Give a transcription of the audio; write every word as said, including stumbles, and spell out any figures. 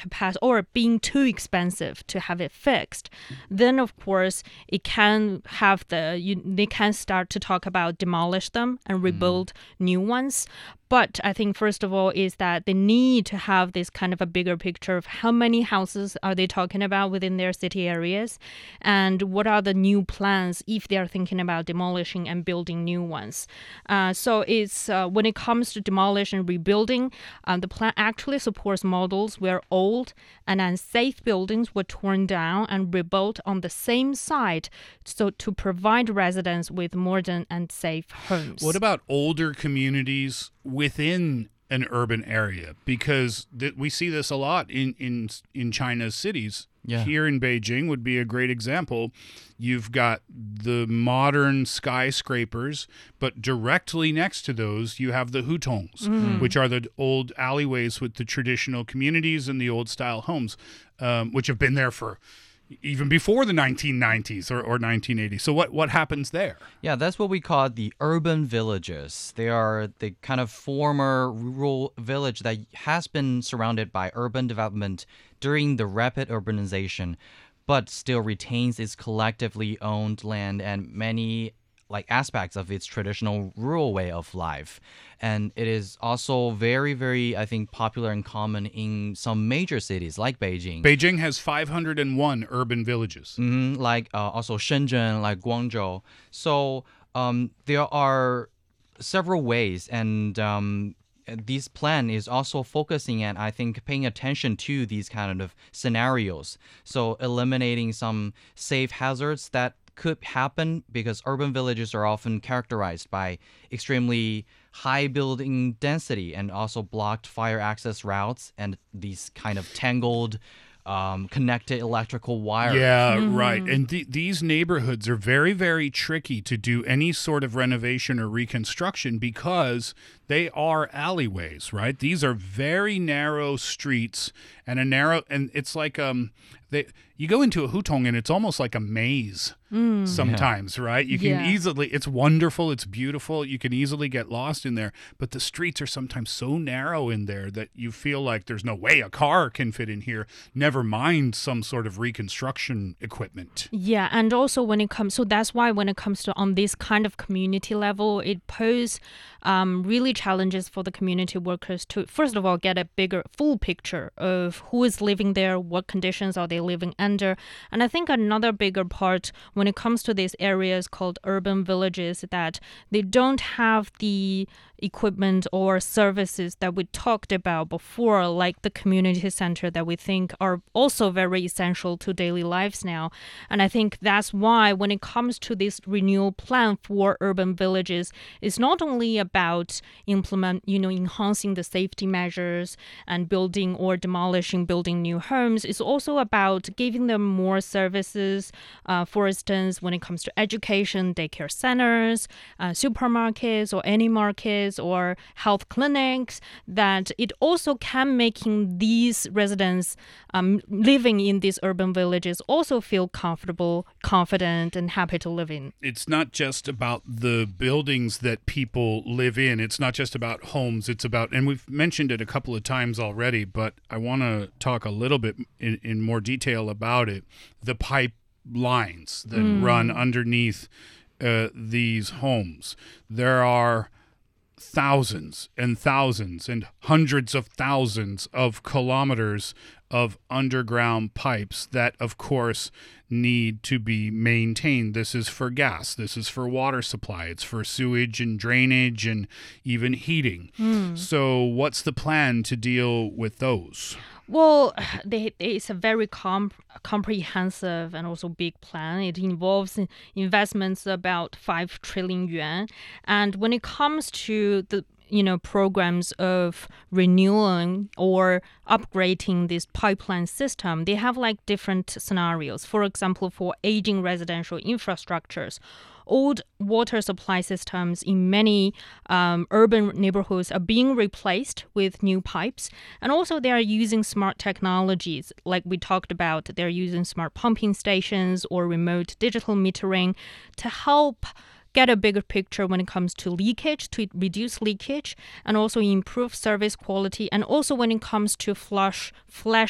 capacity or being too expensive to have it fixed, then of course it can have the you, they can start to talk about demolish them and rebuild mm. new ones. But I think, first of all, is that they need to have this kind of a bigger picture of how many houses are they talking about within their city areas, and what are the new plans if they are thinking about demolishing and building new ones. Uh, so it's uh, when it comes to demolish and rebuilding, um, the plan actually supports models where old and unsafe buildings were torn down and rebuilt on the same site, so to provide residents with modern and safe homes. What about older communities within an urban area? Because th- we see this a lot in, in, in China's cities. Yeah. Here in Beijing would be a great example. You've got the modern skyscrapers, but directly next to those, you have the hutongs, mm. which are the old alleyways with the traditional communities and the old-style homes, um, which have been there for even before the nineteen nineties or, or nineteen eighties. So what, what happens there? Yeah, that's what we call the urban villages. They are the kind of former rural village that has been surrounded by urban development during the rapid urbanization, but still retains its collectively owned land and many like aspects of its traditional rural way of life. And it is also very, very, I think, popular and common in some major cities like Beijing. Beijing has five hundred one urban villages. Mm-hmm, like uh, also Shenzhen, like Guangzhou. So um, there are several ways, and um, this plan is also focusing and I think paying attention to these kind of scenarios. So eliminating some safe hazards that could happen because urban villages are often characterized by extremely high building density and also blocked fire access routes and these kind of tangled um, connected electrical wires. Yeah, mm-hmm. right. And th- these neighborhoods are very, very tricky to do any sort of renovation or reconstruction because they are alleyways, right? These are very narrow streets and a narrow, and it's like um, they you go into a hutong and it's almost like a maze mm. sometimes, yeah. right? You can yeah. easily, it's wonderful, it's beautiful, you can easily get lost in there, but the streets are sometimes so narrow in there that you feel like there's no way a car can fit in here, never mind some sort of reconstruction equipment. Yeah, and also when it comes, so that's why when it comes to on this kind of community level, it poses um, really challenges for the community workers to, first of all, get a bigger, full picture of who is living there, what conditions are they living under. And I think another bigger part when it comes to these areas called urban villages, that they don't have the equipment or services that we talked about before, like the community center that we think are also very essential to daily lives now. And I think that's why when it comes to this renewal plan for urban villages, it's not only about implement, you know, enhancing the safety measures and building or demolishing, building new homes. It's also about giving them more services. Uh, for instance, when it comes to education, daycare centers, uh, supermarkets or any markets or health clinics, that it also can making these residents um, living in these urban villages also feel comfortable, confident, and happy to live in. It's not just about the buildings that people live in. It's not just about homes. It's about, and we've mentioned it a couple of times already, but I want to talk a little bit in, in more detail about it. The pipelines that mm. run underneath uh, these homes. There are thousands and thousands and hundreds of thousands of kilometers of underground pipes that, of course, need to be maintained. This is for gas. This is for water supply. It's for sewage and drainage and even heating. Mm. So what's the plan to deal with those? Well, they, it's a very com- comprehensive and also big plan. It involves investments about five trillion yuan. And when it comes to the you know, programs of renewing or upgrading this pipeline system, they have like different scenarios. For example, for aging residential infrastructures, old water supply systems in many um, urban neighborhoods are being replaced with new pipes. And also they are using smart technologies. Like we talked about, they're using smart pumping stations or remote digital metering to help get a bigger picture when it comes to leakage, to reduce leakage, and also improve service quality. And also when it comes to flush, flash